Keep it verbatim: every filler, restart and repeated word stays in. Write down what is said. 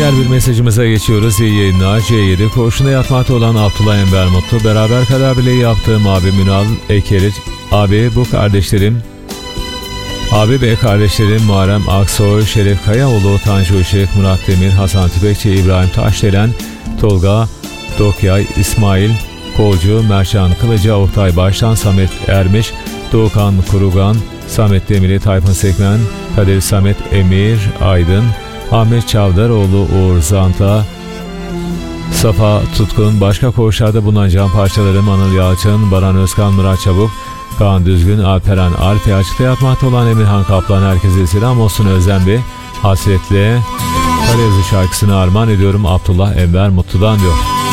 Diğer bir mesajımıza geçiyoruz. İyi yayınlar. C yedi koğuşunda yatmakta olan Abdullah Enver Mutlu. Beraber karar birliği yaptığım abi Münal Ekeriç. Abi bu kardeşlerim. Abi ve kardeşlerim Muharrem Aksoy, Şeref Kayaoğlu, Tanju Işık, Murat Demir, Hasan Tüfekçi, İbrahim Taşdelen, Tolga Dokyay, İsmail Kolcu, Merşan Kılıcı, Oktay Baştan, Samet Ermiş, Doğukan Kurugan, Samet Demir'i, Tayfun Sekmen, Kadir Samet Emir Aydın, Ahmet Çavdaroğlu, Uğur Zanta, Safa Tutkun, başka koğuşlarda bulunan can parçalarım Anıl Yalçın, Baran Özkan, Murat Çabuk, Kaan Düzgün, Alperen Arif'e açıkta yatmakta olan Emirhan Kaplan, herkese selam olsun. Özlem Bey, hasretle Karayazı şarkısını armağan ediyorum Abdullah Enver Mutlu'dan diyor.